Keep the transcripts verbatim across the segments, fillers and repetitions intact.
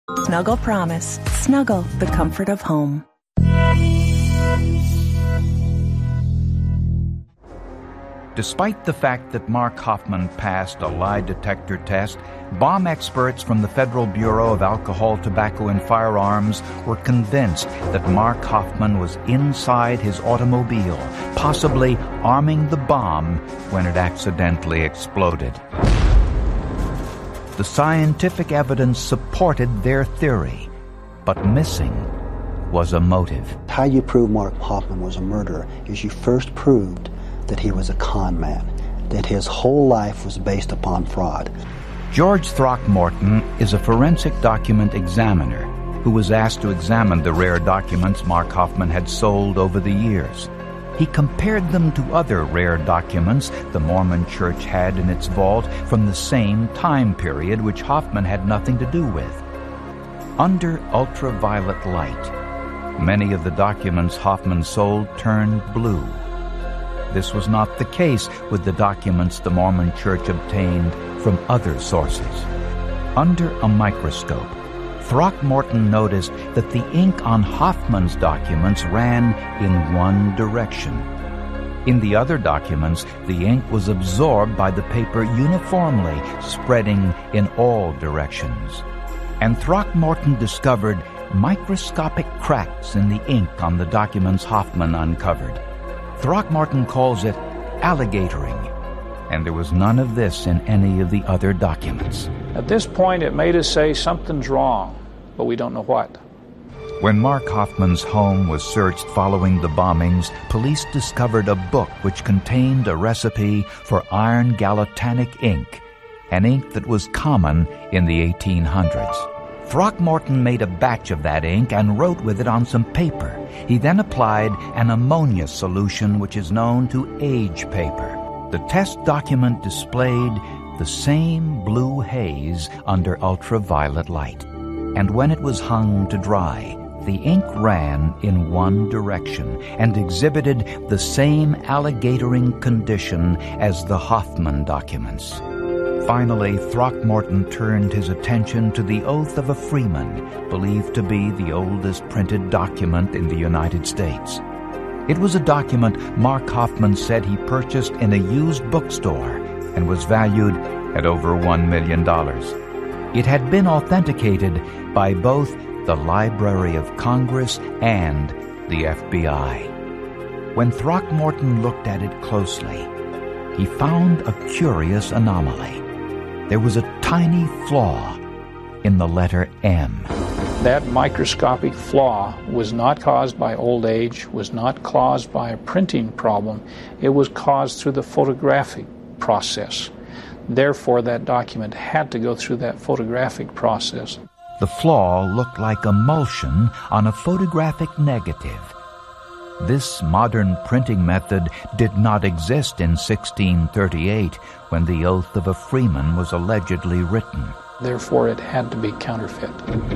Snuggle Promise. Snuggle the comfort of home. Despite the fact that Mark Hofmann passed a lie detector test, bomb experts from the Federal Bureau of Alcohol, Tobacco, and Firearms were convinced that Mark Hofmann was inside his automobile, possibly arming the bomb when it accidentally exploded. The scientific evidence supported their theory, but missing was a motive. How you prove Mark Hofmann was a murderer is you first proved that he was a con man, that his whole life was based upon fraud. George Throckmorton is a forensic document examiner who was asked to examine the rare documents Mark Hofmann had sold over the years. He compared them to other rare documents the Mormon Church had in its vault from the same time period which Hofmann had nothing to do with. Under ultraviolet light, many of the documents Hofmann sold turned blue. This was not the case with the documents the Mormon Church obtained from other sources. Under a microscope, Throckmorton noticed that the ink on Hofmann's documents ran in one direction. In the other documents, the ink was absorbed by the paper uniformly, spreading in all directions. And Throckmorton discovered microscopic cracks in the ink on the documents Hofmann uncovered. Throckmorton calls it alligatoring, and there was none of this in any of the other documents. At this point, it made us say something's wrong, but we don't know what. When Mark Hofmann's home was searched following the bombings, police discovered a book which contained a recipe for iron gallatanic ink, an ink that was common in the eighteen hundreds. Throckmorton made a batch of that ink and wrote with it on some paper. He then applied an ammonia solution which is known to age paper. The test document displayed the same blue haze under ultraviolet light. And when it was hung to dry, the ink ran in one direction and exhibited the same alligatoring condition as the Hofmann documents. Finally, Throckmorton turned his attention to the Oath of a Freeman, believed to be the oldest printed document in the United States. It was a document Mark Hofmann said he purchased in a used bookstore and was valued at over one million dollars. It had been authenticated by both the Library of Congress and the F B I. When Throckmorton looked at it closely, he found a curious anomaly. There was a tiny flaw in the letter M. That microscopic flaw was not caused by old age, was not caused by a printing problem. It was caused through the photographic process. Therefore, that document had to go through that photographic process. The flaw looked like emulsion on a photographic negative. This modern printing method did not exist in sixteen thirty-eight, when the Oath of a Freeman was allegedly written. Therefore, it had to be counterfeit.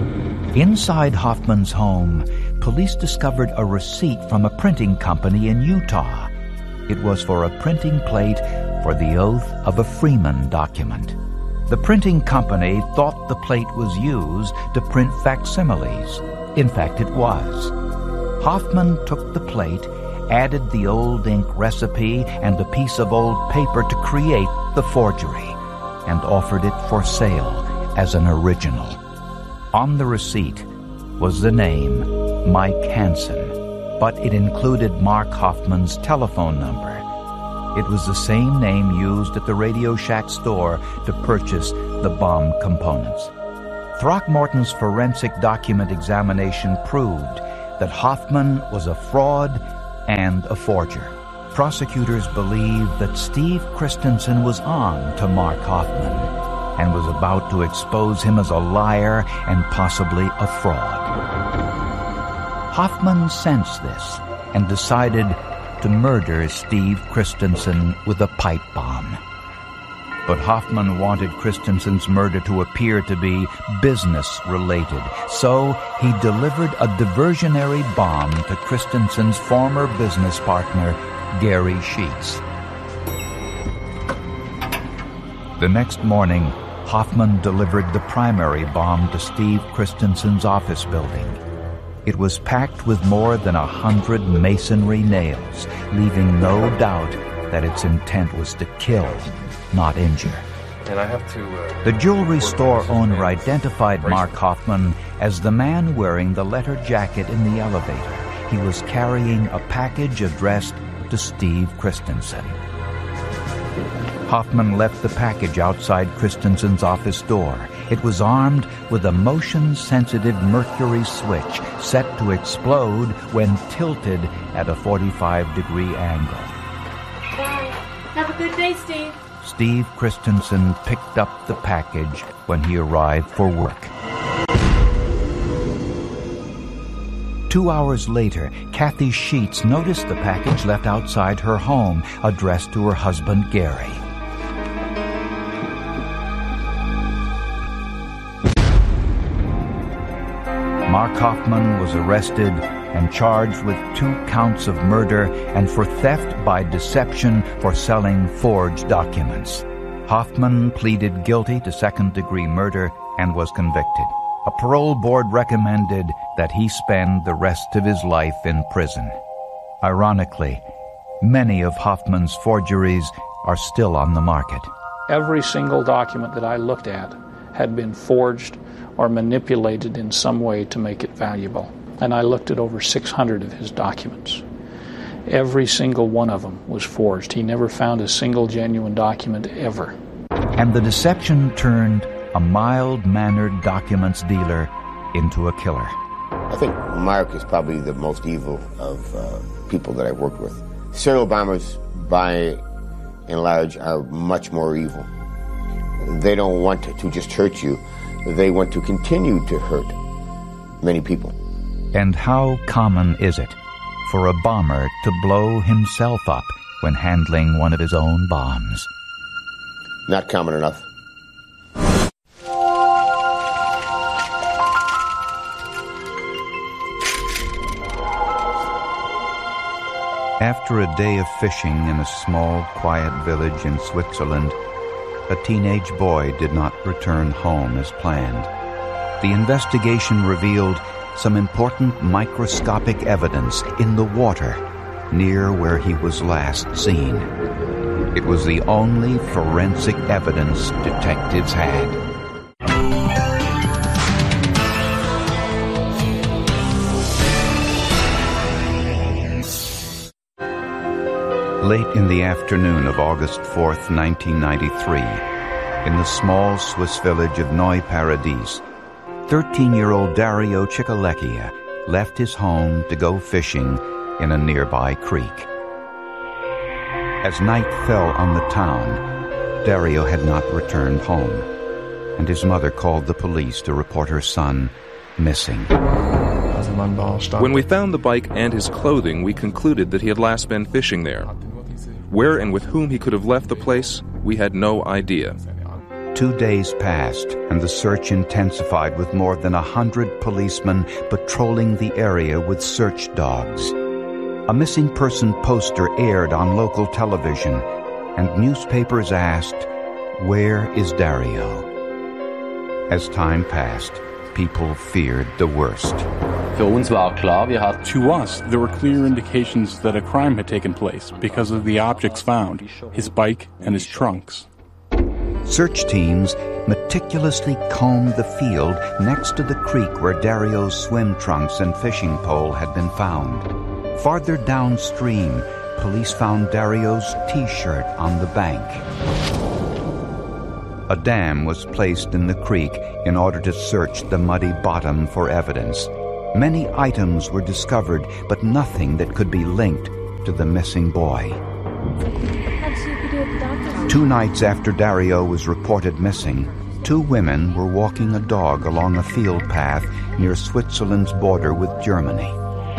Inside Hofmann's home, police discovered a receipt from a printing company in Utah. It was for a printing plate for the Oath of a Freeman document. The printing company thought the plate was used to print facsimiles. In fact, it was. Hofmann took the plate, added the old ink recipe and a piece of old paper to create the forgery, and offered it for sale as an original. On the receipt was the name Mike Hansen, but it included Mark Hofmann's telephone number. It was the same name used at the Radio Shack store to purchase the bomb components. Throckmorton's forensic document examination proved that Hofmann was a fraud and a forger. Prosecutors believed that Steve Christensen was on to Mark Hofmann and was about to expose him as a liar and possibly a fraud. Hofmann sensed this and decided to murder Steve Christensen with a pipe bomb. But Hofmann wanted Christensen's murder to appear to be business-related, so he delivered a diversionary bomb to Christensen's former business partner, Gary Sheets. The next morning, Hoffman delivered the primary bomb to Steve Christensen's office building. It was packed with more than a hundred masonry nails, leaving no doubt that its intent was to kill, not injure. And I have to... Uh, the jewelry store owner identified Mark Hoffman as the man wearing the leather jacket in the elevator. He was carrying a package addressed to Steve Christensen. Hoffman left the package outside Christensen's office door. It was armed with a motion-sensitive mercury switch set to explode when tilted at a forty-five degree angle. Bye. Have a good day, Steve. Steve Christensen picked up the package when he arrived for work. Two hours later, Kathy Sheets noticed the package left outside her home, addressed to her husband, Gary. Mark Hoffman was arrested and charged with two counts of murder and for theft by deception for selling forged documents. Hoffman pleaded guilty to second-degree murder and was convicted. A parole board recommended that he spend the rest of his life in prison. Ironically, many of Hoffman's forgeries are still on the market. Every single document that I looked at had been forged or manipulated in some way to make it valuable. And I looked at over six hundred of his documents. Every single one of them was forged. He never found a single genuine document ever. And the deception turned a mild-mannered documents dealer into a killer. I think Mark is probably the most evil of uh, people that I've worked with. Serial bombers, by and large, are much more evil. They don't want to just hurt you. They want to continue to hurt many people. And how common is it for a bomber to blow himself up when handling one of his own bombs? Not common enough. After a day of fishing in a small, quiet village in Switzerland, a teenage boy did not return home as planned. The investigation revealed some important microscopic evidence in the water near where he was last seen. It was the only forensic evidence detectives had. Late in the afternoon of August fourth, nineteen ninety-three, in the small Swiss village of Neuparadis, thirteen-year-old Dario Cicallecchia left his home to go fishing in a nearby creek. As night fell on the town, Dario had not returned home, and his mother called the police to report her son missing. When we found the bike and his clothing, we concluded that he had last been fishing there. Where and with whom he could have left the place, we had no idea. Two days passed, and the search intensified with more than a hundred policemen patrolling the area with search dogs. A missing person poster aired on local television, and newspapers asked, "Where is Dario?" As time passed, people feared the worst. To us, there were clear indications that a crime had taken place because of the objects found, his bike and his trunks. Search teams meticulously combed the field next to the creek where Dario's swim trunks and fishing pole had been found. Farther downstream, police found Dario's T-shirt on the bank. A dam was placed in the creek in order to search the muddy bottom for evidence. Many items were discovered, but nothing that could be linked to the missing boy. Two nights after Dario was reported missing, two women were walking a dog along a field path near Switzerland's border with Germany.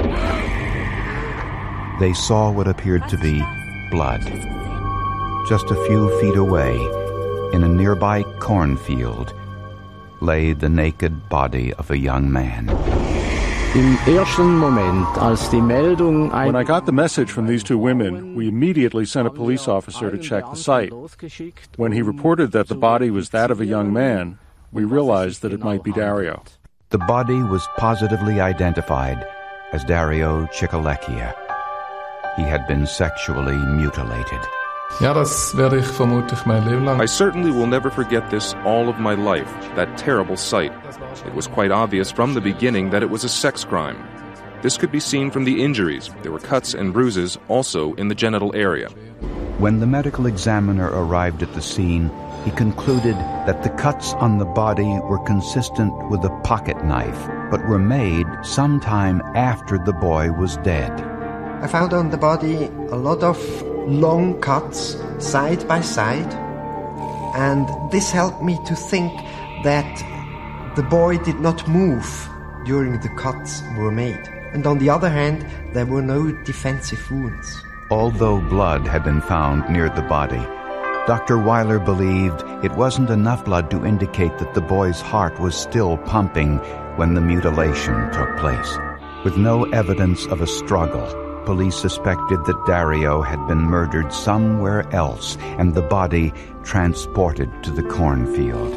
They saw what appeared to be blood. Just a few feet away, in a nearby cornfield, lay the naked body of a young man. Im ersten Moment, als die Meldung When I got the message from these two women, we immediately sent a police officer to check the site. When he reported that the body was that of a young man, we realized that it might be Dario. The body was positively identified as Dario Cicallecchia. He had been sexually mutilated. Ja, das werde ich vermutlich mein Leben lang. I certainly will never forget this all of my life, that terrible sight. It was quite obvious from the beginning that it was a sex crime. This could be seen from the injuries. There were cuts and bruises also in the genital area. When the medical examiner arrived at the scene, he concluded that the cuts on the body were consistent with a pocket knife, but were made sometime after the boy was dead. I found on the body a lot of long cuts side by side, and this helped me to think that the boy did not move during the cuts were made. And on the other hand, there were no defensive wounds. Although blood had been found near the body, Doctor Weiler believed it wasn't enough blood to indicate that the boy's heart was still pumping when the mutilation took place. With no evidence of a struggle, police suspected that Dario had been murdered somewhere else and the body transported to the cornfield.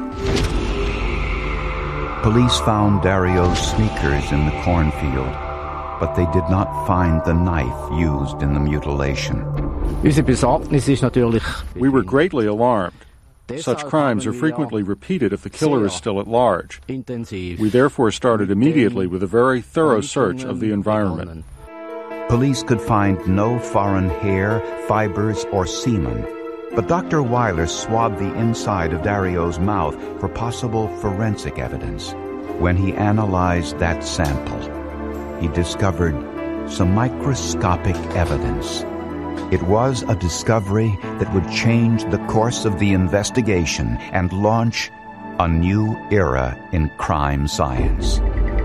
Police found Dario's sneakers in the cornfield, but they did not find the knife used in the mutilation. We were greatly alarmed. Such crimes are frequently repeated if the killer is still at large. We therefore started immediately with a very thorough search of the environment. Police could find no foreign hair, fibers, or semen, but Doctor Weiler swabbed the inside of Dario's mouth for possible forensic evidence. When he analyzed that sample, he discovered some microscopic evidence. It was a discovery that would change the course of the investigation and launch a new era in crime science.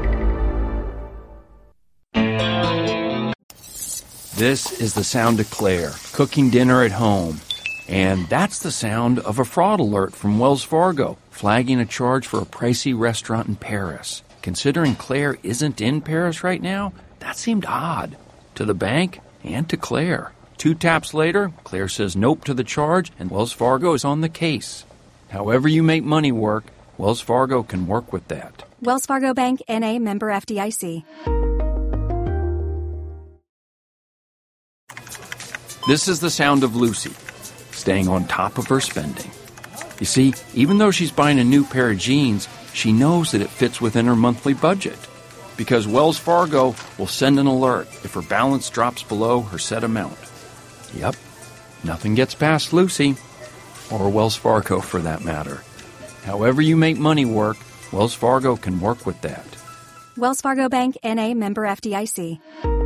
This is the sound of Claire, cooking dinner at home. And that's the sound of a fraud alert from Wells Fargo, flagging a charge for a pricey restaurant in Paris. Considering Claire isn't in Paris right now, that seemed odd. To the bank and to Claire. Two taps later, Claire says nope to the charge, and Wells Fargo is on the case. However you make money work, Wells Fargo can work with that. Wells Fargo Bank, N A, member F D I C. This is the sound of Lucy, staying on top of her spending. You see, even though she's buying a new pair of jeans, she knows that it fits within her monthly budget. Because Wells Fargo will send an alert if her balance drops below her set amount. Yep, nothing gets past Lucy, or Wells Fargo for that matter. However you make money work, Wells Fargo can work with that. Wells Fargo Bank, N A, member F D I C.